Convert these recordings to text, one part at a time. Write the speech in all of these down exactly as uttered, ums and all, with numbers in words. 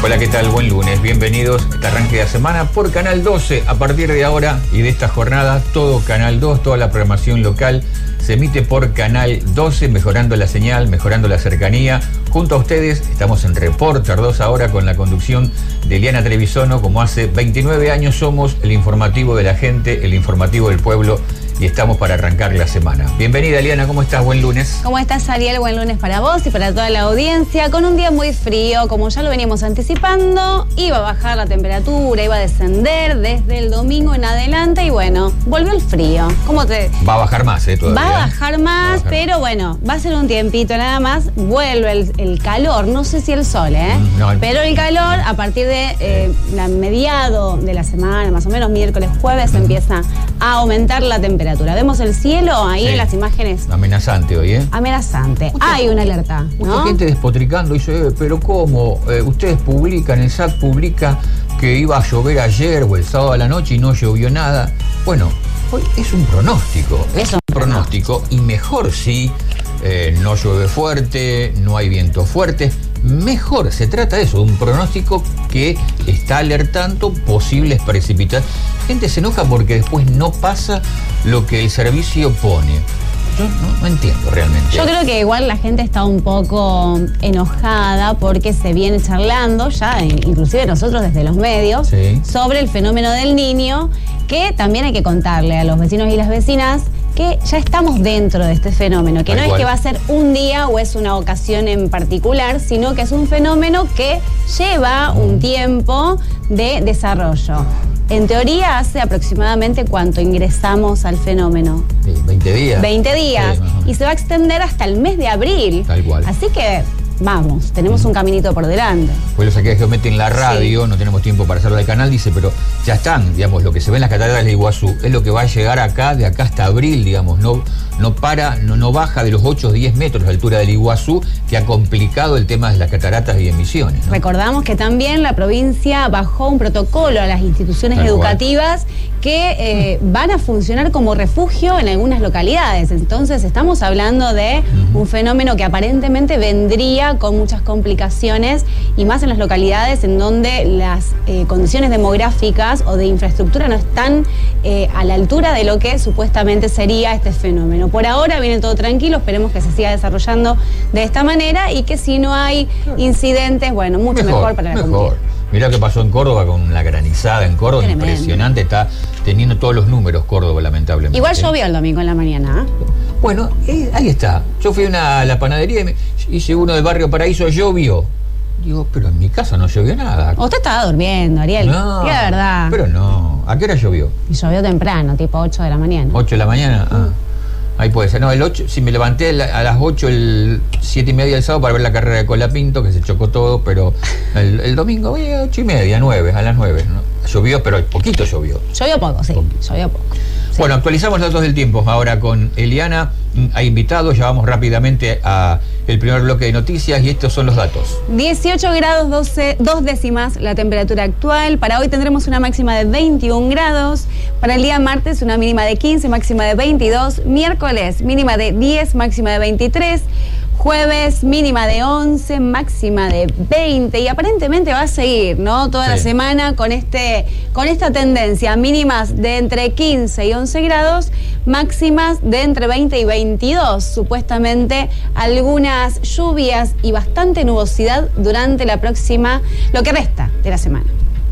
Hola, ¿qué tal? Buen lunes. Bienvenidos a este arranque de semana por Canal doce. A partir de ahora y de esta jornada, todo Canal dos, toda la programación local se emite por Canal doce, mejorando la señal, mejorando la cercanía. Junto a ustedes estamos en Reporter dos ahora con la conducción de Eliana Trevisono. Como hace veintinueve años somos el informativo de la gente, el informativo del pueblo, y estamos para arrancar la semana. Bienvenida, Eliana, ¿cómo estás? Buen lunes. ¿Cómo estás, Ariel? Buen lunes para vos y para toda la audiencia. Con un día muy frío, como ya lo veníamos anticipando, iba a bajar la temperatura, iba a descender desde el domingo en adelante y bueno, volvió el frío. ¿Cómo te...? Va a bajar más, ¿eh? Todavía. Va a bajar más, Va a bajar pero bueno, va a ser un tiempito nada más. Vuelve el, el calor, no sé si el sol, ¿eh? Mm, no, el... Pero el calor, a partir de eh, la mediado de la semana, más o menos miércoles, jueves, mm. empieza a aumentar la temperatura. Vemos el cielo ahí, sí, en las imágenes. Amenazante hoy, ¿eh? Amenazante. Mucha, Hay una alerta, mucha ¿no? gente despotricando, dice, eh, pero ¿cómo? Eh, ustedes publican, el S A C publica que iba a llover ayer o el sábado a la noche y no llovió nada. Bueno, hoy es un pronóstico. Es, es un pronóstico y mejor si eh, no llueve fuerte, no hay viento fuerte. Mejor, se trata de eso, de un pronóstico que está alertando posibles precipitaciones. Gente se enoja porque después no pasa lo que el servicio pone. Yo no, no entiendo realmente. Yo creo que igual la gente está un poco enojada porque se viene charlando ya, inclusive nosotros desde los medios, sí, sobre el fenómeno del Niño, que también hay que contarle a los vecinos y las vecinas que ya estamos dentro de este fenómeno, que no es que va a ser un día o es una ocasión en particular, sino que es un fenómeno que lleva un tiempo de desarrollo. En teoría, hace aproximadamente cuánto ingresamos al fenómeno. Sí, veinte días. veinte días. Sí, y se va a extender hasta el mes de abril. Tal cual. Así que, vamos, tenemos un caminito por delante. Pues lo saqué que mete en la radio, sí, no tenemos tiempo para hacerlo del canal, dice, pero ya están, digamos, lo que se ve en las cataratas de Iguazú, es lo que va a llegar acá, de acá hasta abril, digamos, no, no para, no, no baja de los ocho o diez metros de altura del Iguazú, que ha complicado el tema de las cataratas y emisiones, ¿no? Recordamos que también la provincia bajó un protocolo a las instituciones Tal educativas cual. que eh, van a funcionar como refugio en algunas localidades. Entonces estamos hablando de uh-huh. un fenómeno que aparentemente vendría con muchas complicaciones y más en las localidades en donde las eh, condiciones demográficas o de infraestructura no están eh, a la altura de lo que supuestamente sería este fenómeno. Por ahora viene todo tranquilo, esperemos que se siga desarrollando de esta manera y que si no hay incidentes, bueno, mucho mejor, mejor para la mejor. comunidad. Mirá qué pasó en Córdoba con la granizada en Córdoba, Tremendo. Impresionante, está teniendo todos los números Córdoba, lamentablemente. Igual llovió el domingo en la mañana, ¿eh? Bueno, eh, ahí está. Yo fui a, una, a la panadería y me, hice uno del barrio Paraíso, llovió. Digo, pero en mi casa no llovió nada. Usted estaba durmiendo, Ariel. No, diga la verdad. Pero no. ¿A qué hora llovió? Y llovió temprano, tipo ocho de la mañana. ¿ocho de la mañana? Ah. Mm. Ahí puede ser. No, el ocho, si me levanté a las ocho, el siete y media del sábado para ver la carrera de Colapinto, que se chocó todo, pero el, el domingo, oye, ocho y media, nueve, a las nueve, ¿no? Llovió, pero poquito llovió. Llovió poco, sí, poquito. llovió poco. Sí. Bueno, actualizamos los datos del tiempo ahora con Eliana. Hay invitados, ya vamos rápidamente a el primer bloque de noticias y estos son los datos. dieciocho grados, doce, dos décimas la temperatura actual. Para hoy tendremos una máxima de veintiún grados. Para el día martes una mínima de quince, máxima de veintidós. Miércoles mínima de diez, máxima de veintitrés. Jueves mínima de once, máxima de veinte y aparentemente va a seguir, ¿no? Toda sí. la semana con este, con esta tendencia, mínimas de entre quince y once grados, máximas de entre veinte y veintidós, supuestamente algunas lluvias y bastante nubosidad durante la próxima, lo que resta de la semana.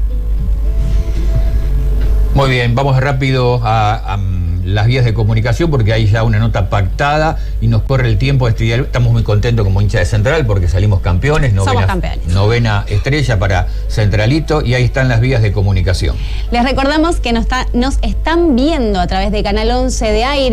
Muy bien, vamos rápido a... a... las vías de comunicación porque hay ya una nota pactada y nos corre el tiempo de estudiar. Estamos muy contentos como hincha de Central porque salimos campeones. Novena, Somos campeones. Novena estrella para Centralito y ahí están las vías de comunicación. Les recordamos que nos, está, nos están viendo a través de Canal once de Aire.